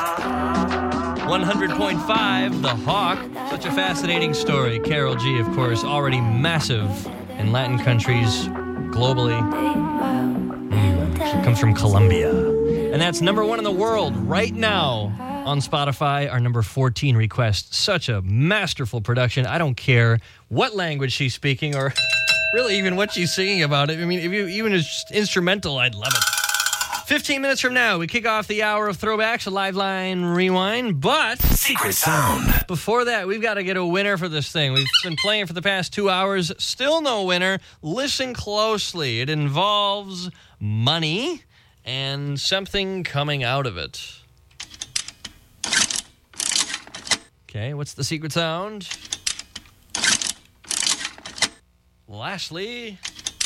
100.5, The Hawk. Such a fascinating story. Karol G, of course, already massive in Latin countries globally. She comes from Colombia. And that's number 1 in the world right now on Spotify. Our number 14 request. Such a masterful production. I don't care what language she's speaking or really even what she's singing about it. I mean, if you even is just instrumental, I'd love it. 15 minutes from now, we kick off the hour of throwbacks, a live line rewind, but Secret Sound. Before that, we've got to get a winner for this thing. We've been playing for the past 2 hours, still no winner. Listen closely. It involves money and something coming out of it. Okay, what's the secret sound? Lastly,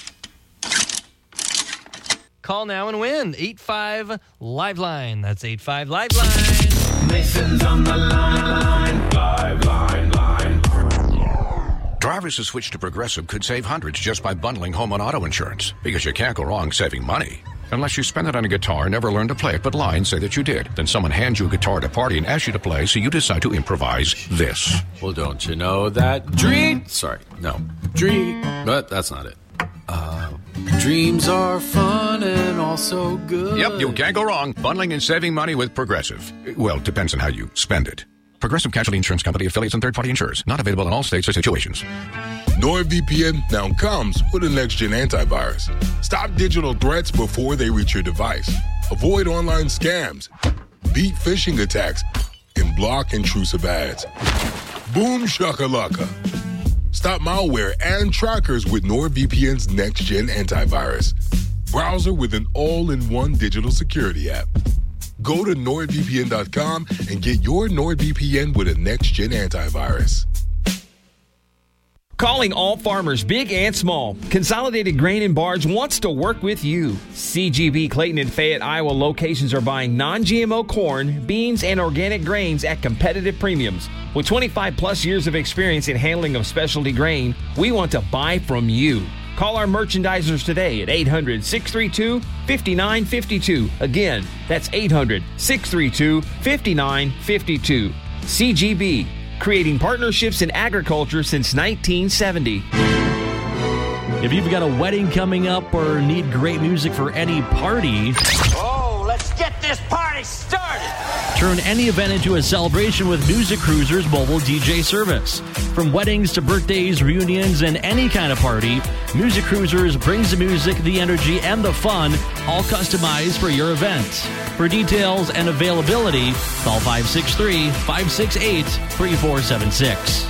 call now and win. 85 Liveline. That's 85 Liveline. Mason's on the line. Liveline. Drivers who switch to Progressive could save hundreds just by bundling home and auto insurance, because you can't go wrong saving money. Unless you spend it on a guitar, never learn to play it, but lie and say that you did. Then someone hands you a guitar at a party and asks you to play, so you decide to improvise this. Well, don't you know that but that's not it. Dreams are fun and also good. Yep, you can't go wrong. Bundling and saving money with Progressive. Well, depends on how you spend it. Progressive Casualty Insurance Company, affiliates, and third-party insurers. Not available in all states or situations. NordVPN now comes with a next-gen antivirus. Stop digital threats before they reach your device. Avoid online scams. Beat phishing attacks. And block intrusive ads. Boom shakalaka. Stop malware and trackers with NordVPN's next-gen antivirus. Browser with an all-in-one digital security app. Go to NordVPN.com and get your NordVPN with a next-gen antivirus. Calling all farmers, big and small. Consolidated Grain and Barge wants to work with you. CGB Clayton and Fayette, Iowa locations are buying non-GMO corn, beans, and organic grains at competitive premiums. With 25 plus years of experience in handling of specialty grain, we want to buy from you. Call our merchandisers today at 800-632-5952. Again, that's 800-632-5952. CGB, creating partnerships in agriculture since 1970. If you've got a wedding coming up or need great music for any party, Let's get this party started. turn any event into a celebration with Music Cruisers mobile DJ service. From weddings to birthdays, reunions, and any kind of party, Music Cruisers brings the music, the energy, and the fun, all customized for your event. For details and availability, call 563-568-3476.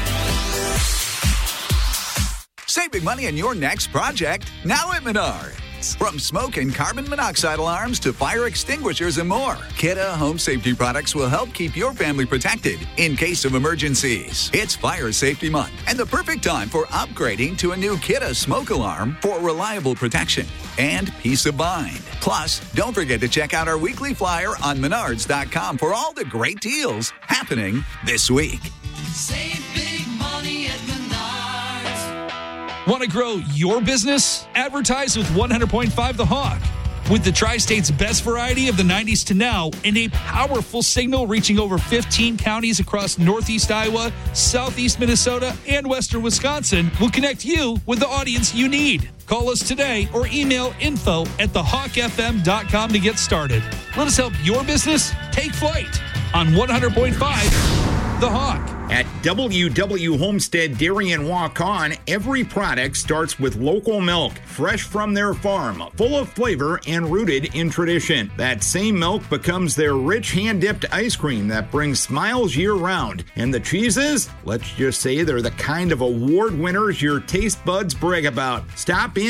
Save big money on your next project now at Menards. From smoke and carbon monoxide alarms to fire extinguishers and more, Kidde Home Safety products will help keep your family protected in case of emergencies. It's Fire Safety Month and the perfect time for upgrading to a new Kidde smoke alarm for reliable protection and peace of mind. Plus, don't forget to check out our weekly flyer on Menards.com for all the great deals happening this week. Save big money at Menards. Want to grow your business? Advertise with 100.5 The Hawk. With the Tri-State's best variety of the 90s to now and a powerful signal reaching over 15 counties across Northeast Iowa, Southeast Minnesota, and Western Wisconsin, will connect you with the audience you need. Call us today or email info@thehawkfm.com to get started. Let us help your business take flight on 100.5 The Hawk. At WW Homestead Dairy and Waukon, every product starts with local milk, fresh from their farm, full of flavor and rooted in tradition. That same milk becomes their rich hand-dipped ice cream that brings smiles year-round. And the cheeses? Let's just say they're the kind of award winners your taste buds brag about. Stop in